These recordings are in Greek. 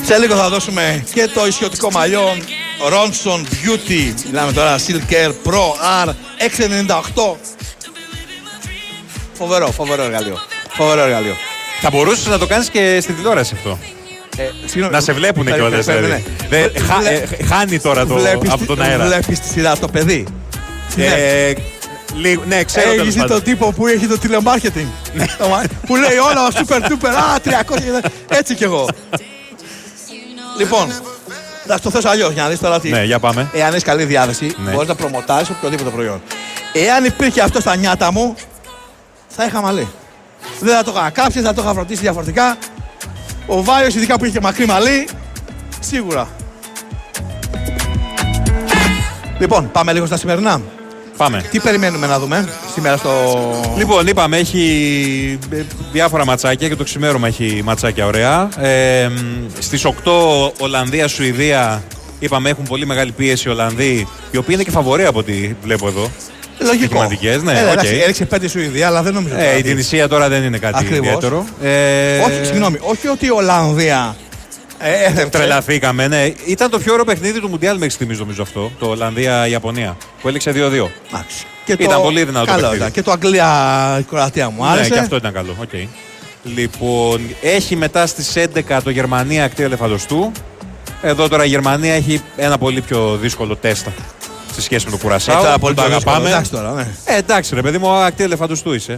Σε λίγο θα δώσουμε και το ισιωτικό μαλλιό Ronson Beauty. Μιλάμε τώρα Silk Air Pro R 698. Φοβερό εργαλείο. Θα μπορούσες να το κάνεις και στη τηλεόραση αυτό. Να σε βλέπουνε κιόλας. Χάνει τώρα από τον αέρα. Βλέπεις τη σειρά το παιδί. Ναι, ξέρω. Έχεις δει τον τύπο που έχει το τηλεμάρκετινγκ. Που λέει όλα super duper. 300. Έτσι κι εγώ. Λοιπόν, θα το θέσω αλλιώς για να δεις τώρα τι. Ναι, για πάμε. Εάν έχεις καλή διάθεση, μπορείς να προμοτάρεις οποιοδήποτε προϊόν. Εάν υπήρχε αυτό στα νιάτα μου, θα είχα μαλλί. Δεν θα το είχα κάψει, θα το είχα φροντίσει διαφορετικά. Ο Βάιος, ειδικά που είχε μακρύ μαλλί, σίγουρα. Λοιπόν, πάμε λίγο στα σημερινά. Πάμε. Τι περιμένουμε να δούμε σήμερα στο... Λοιπόν, είπαμε, έχει διάφορα ματσάκια και το ξημέρωμα έχει ματσάκια ωραία. Στις 8 Ολλανδία-Σουηδία, είπαμε, έχουν πολύ μεγάλη πίεση οι Ολλανδοί, οι οποίοι είναι και φαβοροί από ό,τι βλέπω εδώ. Λογικό. Ναι, έριξε 5 Σουηδία, αλλά δεν νομίζω. Η Τινησία τώρα δεν είναι κάτι ιδιαίτερο. Όχι, συγγνώμη, όχι ότι η Ολλανδία. Τρελαθήκαμε, ναι. Ήταν το πιο ωραίο παιχνίδι του Μουντιάλ μέχρι στιγμής, νομίζω αυτό. Το Ολλανδία-Ιαπωνία. Που έληξε 2-2. Ήταν πολύ δυνατό το παιχνίδι. Και το Αγγλία-Κροατία μου άρεσε. Ναι, και αυτό ήταν καλό. Okay. Λοιπόν, έχει μετά στις 11 το Γερμανία ακτή ελεφαντοστού. Εδώ τώρα η Γερμανία έχει ένα πολύ πιο δύσκολο τεστ σε σχέση με το Κουρασάο. Πολύ το αγαπάμε. Εντάξει τώρα, ναι. Εντάξει ρε παιδί μου, ακτή ελεφαντοστού είσαι.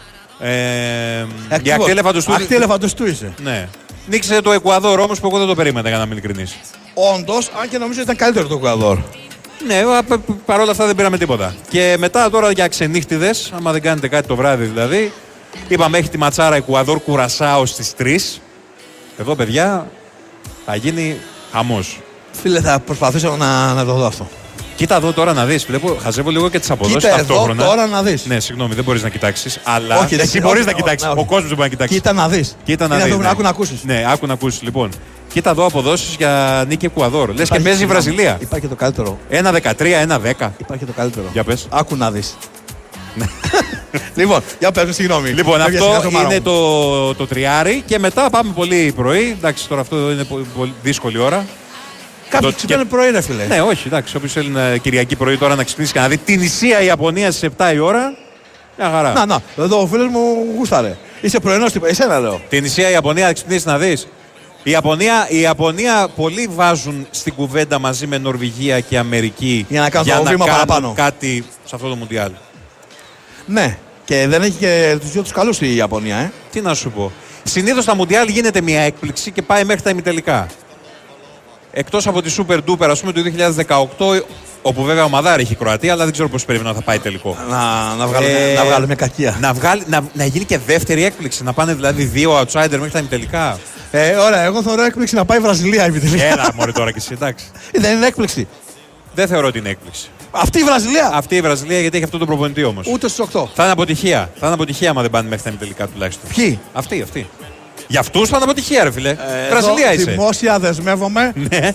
Ακτή ελεφαντοστού είσαι. Ναι. Νίκησε το Εκουαδόρ όμως που εγώ δεν το περίμενα, για να είμαι ειλικρινής. Όντως, αν και νομίζω ήταν καλύτερο το Εκουαδόρ. Ναι, παρόλα αυτά δεν πήραμε τίποτα. Και μετά τώρα για ξενύχτιδες, άμα δεν κάνετε κάτι το βράδυ δηλαδή, είπαμε έχει τη ματσάρα Εκουαδόρ Κουρασάο στις 3. Εδώ παιδιά θα γίνει χαμός. Φίλε, θα προσπαθήσω να το δω αυτό. Κοίτα εδώ τώρα να δεις. Βλέπω, χαζεύω λίγο και τις αποδόσεις ταυτόχρονα. Κοίτα τώρα να δεις. Ναι, συγγνώμη, δεν μπορείς να κοιτάξεις. Αλλά όχι, εσύ μπορείς να κοιτάξεις. Ο κόσμος δεν μπορεί να κοιτάξει. Κοίτα να δεις. Κοίτα να δεις. Ναι. Άκου να ακούσεις. Ναι, άκου να ακούσεις. Λοιπόν, κοίτα εδώ αποδόσεις για νίκη Εκουαδόρ. Λες και παίζει η Βραζιλία. Υπάρχει και το καλύτερο. 1-13, 1-10. Υπάρχει και το καλύτερο. Για πες. Άκου να δεις. Λοιπόν, για πες, συγγνώμη. Λοιπόν, αυτό είναι το τριάρι και μετά πάμε πολύ πρωί. Εντάξει, τώρα αυτό είναι πολύ δύσκολη ώρα. Κάποιος ξυπνάνε πρωί, ρε φίλε. Ναι, όχι, εντάξει. Όποιος θέλει Κυριακή πρωί τώρα να ξυπνήσει και να δει την Ισία Ιαπωνία στις 7 η ώρα. Μια χαρά. Να, εδώ ο φίλος μου γούσταρε. Είσαι πρωινός τύπος, εσένα λέω. Την Ισία Ιαπωνία, να ξυπνήσει να δεις. Η Ιαπωνία πολλοί βάζουν στην κουβέντα μαζί με Νορβηγία και Αμερική για να κάνουν το βήμα παραπάνω. Κάτι σε αυτό το Μουντιάλ. Ναι, και δεν έχει και τους δυο τους καλούς η Ιαπωνία, Τι να σου πω. Συνήθως στα Μουντιάλ γίνεται μια έκπληξη και πάει μέχρι τα ημιτελικά. Εκτός από τη Super Duper, ας πούμε, του 2018, όπου βέβαια ο Μαδάρ έχει η Κροατία, αλλά δεν ξέρω πώς περίμενα θα πάει τελικό. Να βγάλουμε κακία. Να γίνει και δεύτερη έκπληξη, να πάνε δηλαδή δύο outsider μέχρι τα ημιτελικά. Ωραία, εγώ θεωρώ έκπληξη να πάει η Βραζιλία ημιτελικά. Έλα, μωρέ τώρα κι εσύ, εντάξει. Δεν είναι έκπληξη. Δεν θεωρώ ότι είναι έκπληξη. Αυτή η Βραζιλία. Αυτή η Βραζιλία γιατί έχει αυτό το προπονητή όμως. Ούτε στους 8. Θα είναι αποτυχία. Θα είναι αποτυχία άμα δεν πάνε μέχρι τα ημιτελικά τουλάχιστον. Ποιοι? Αυτοί. Για αυτούς θα είναι αποτυχία, ρε φίλε. Βραζιλία είσαι. Δημόσια δεσμεύομαι. Ναι.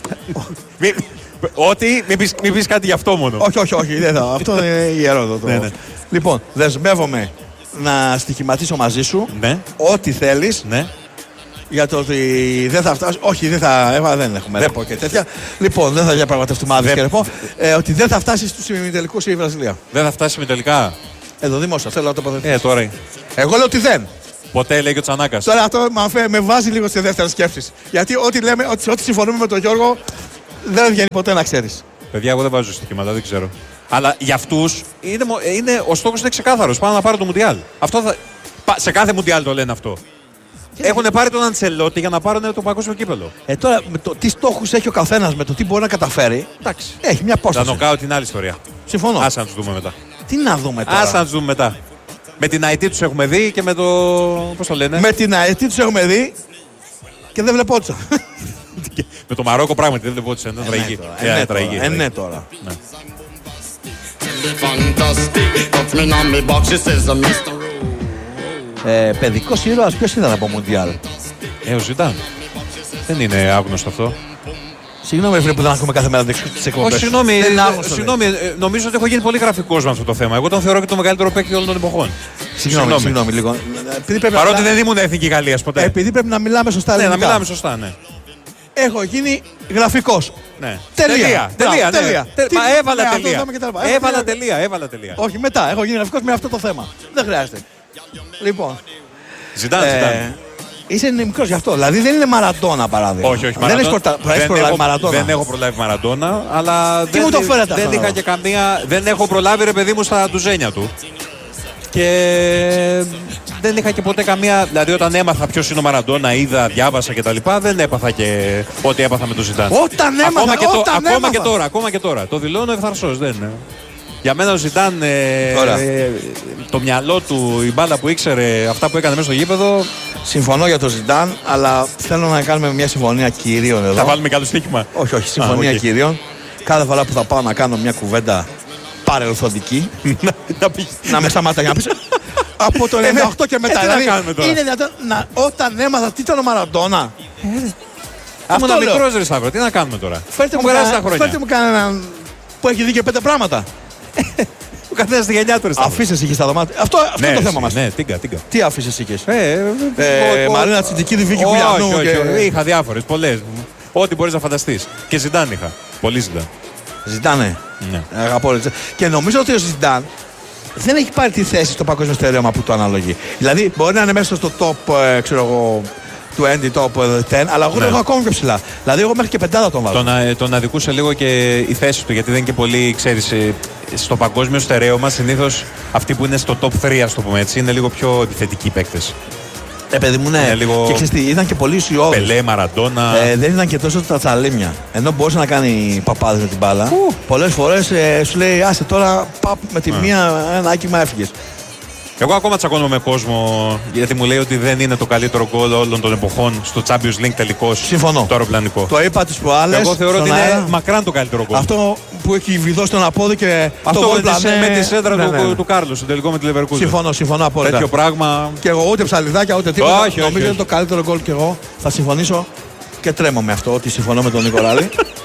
Ότι μην πεις κάτι γι' αυτό μόνο. Όχι, δεν θα. Αυτό είναι ιερό. Ναι. Λοιπόν, δεσμεύομαι να στοιχηματίσω μαζί σου ό,τι θέλεις. Ναι. Για το ότι δεν θα φτάσει. Όχι, δεν έχουμε ρεπό και τέτοια. Λοιπόν, δεν θα διαπραγματευτούμε άδειες και ρεπό. Ότι δεν θα φτάσει στους ημιτελικούς η Βραζιλία. Δεν θα φτάσει ημιτελικά. Εδώ δημόσια, θέλω να το τοποθετήσω. Τώρα. Εγώ λέω ότι δεν. Ποτέ λέει και ο Τσανάκας. Τώρα αυτό με βάζει λίγο σε δεύτερες σκέψεις. Γιατί ό,τι συμφωνούμε με τον Γιώργο δεν βγαίνει ποτέ να ξέρεις. Παιδιά, εγώ δεν βάζω στοιχήματα, δεν ξέρω. Αλλά για αυτούς ο στόχος είναι ξεκάθαρος. Πάνε να πάρουν το Μουντιάλ. Σε κάθε Μουντιάλ το λένε αυτό. Έχουν πάρει τον Αντσελότη για να πάρουν το παγκόσμιο κύπελο. Τώρα, με το τι στόχους έχει ο καθένας, με το τι μπορεί να καταφέρει. Εντάξει. Έχει μια απόσταση. Τα νοκάουτ είναι άλλη ιστορία. Συμφωνώ. Άσε να τους δούμε μετά. Τι να δούμε τώρα. Άσε να τους δούμε μετά. Με την IT τους έχουμε δει και με το. Πώς το λένε. Με την IT τους έχουμε δει και δεν βλεπόντουσα. Με το Μαρόκο πράγματι δεν βλεπόντουσα. Είναι τραγική. Ναι, τώρα. Παιδικός ήρωας ποιος ήταν από Μουντιάλ? Ο Ζιντάν. Δεν είναι άγνωστο αυτό. Συγγνώμη, φίλε, που δεν ακούμε κάθε μέρα τις εκπομπές. Όχι, συγγνώμη, νομίζω ότι έχω γίνει πολύ γραφικός με αυτό το θέμα. Εγώ τον θεωρώ και το μεγαλύτερο παίκτη όλων των εποχών. Συγγνώμη λίγο. Παρότι δεν ήμουν εθνική Γαλλίας ποτέ. Επειδή πρέπει να μιλάμε σωστά. Ναι, να μιλάμε σωστά, ναι. έχω γίνει γραφικός. Ναι. Τελεία. Μα έβαλα τελεία. Όχι, μετά. Έχω γίνει γραφικός με αυτό το θέμα. Δεν χρειάζεται. Λοιπόν. Ζητάν. Είσαι μικρός γι' αυτό. Δηλαδή δεν είναι Μαραντόνα παράδειγμα. Όχι. Δεν έχεις προλάβει Μαραντόνα. Δεν έχω προλάβει Μαραντόνα, αλλά Τι μου το φέρετε αυτό. δεν είχα και καμία. Δεν έχω προλάβει, ρε παιδί μου, στα ντουζένια του. Και δεν είχα και ποτέ καμία. Δηλαδή, όταν έμαθα ποιος είναι ο Μαραντόνα, είδα, διάβασα κτλ. Δεν έπαθα και ό,τι έπαθα με τον Ζιντάν. Ακόμα και τώρα. Το δηλώνω ευθαρσός. Δεν είναι. Για μένα ο Ζιντάν, το μυαλό του, η μπάλα που ήξερε, αυτά που έκανε μέσα στο γήπεδο. Συμφωνώ για τον Ζιντάν, αλλά θέλω να κάνουμε μια συμφωνία κυρίων εδώ. Θα βάλουμε κάποιο στοίχημα. Όχι, συμφωνία κυρίων. Κάθε φορά που θα πάω να κάνω μια κουβέντα παρελθοντική, να με σταματάει να πεις από το 98 και μετά. Δηλαδή, είναι δυνατόν όταν έμαθα τι ήταν ο Μαραντόνα. Αυτό είναι μικρός ρε Σταύρο, τι να κάνουμε τώρα. Φέρτε μου κανέναν που έχει δει και 5 πράγματα. Ο καθένας στη γενιά του ρε Σταύρο. Αφήσεις είχε στα δωμάτια. Αυτό είναι το θέμα μας. Ναι, τίγκα. Τι αφήσεις είχες. Μαρίνα Τσιντικίδη, Βίκη Βουλιανού. Είχα διάφορες, πολλές. Ό,τι μπορείς να φανταστείς. Και Ζιντάν είχα. Πολύ Ζιντάν. Ζιντάνε. Αγαπώ. Και νομίζω ότι ο Ζιντάν δεν έχει πάρει τη θέση στο παγκόσμιο στερέωμα που το αναλογεί. Δηλαδή μπορεί να είναι μέσα στο top, ξέρω εγώ, 20, top 10, αλλά εγώ το έχω ακόμα πιο ψηλά. Δηλαδή εγώ μέχρι και πεντάδα τον βάζω. Τον αδικούσε λίγο και η θέση του, γιατί δεν είναι και πολύ, ξέρεις, στο παγκόσμιο στερέωμα συνήθως αυτοί που είναι στο top 3, ας το πούμε έτσι, είναι λίγο πιο επιθετικοί παίκτες. Παιδί μου, ναι. Λίγο... Και ξέρεις τι, ήταν και πολύ ουσιώδης. Πελέ, Μαραντόνα. Δεν ήταν και τόσο τα τσαλίμια. Ενώ μπορούσε να κάνει παπάδες με την μπάλα. Πολλές φορές σου λέει, άσε τώρα με τη μία ένα άκυμα έφυγες. Εγώ ακόμα τσακώνομαι με κόσμο γιατί μου λέει ότι δεν είναι το καλύτερο γκολ όλων των εποχών στο Champions League τελικώς. Συμφωνώ. Το αεροπλανικό. Το είπα τις προάλλες. Εγώ θεωρώ ότι είναι μακράν το καλύτερο γκολ. Αυτό που έχει βιδώσει τον απόδι και αυτό με τη σέντρα του Κάρλος, στο τελικό με τη Leverkusen. Συμφωνώ απόλυτα. Τέτοιο πράγμα. Και εγώ ούτε ψαλιδάκια ούτε τίποτα. Όχι. Νομίζω ότι είναι το καλύτερο γκολ και εγώ θα συμφωνήσω και τρέμω με αυτό ότι συμφωνώ με τον Νικολάλη.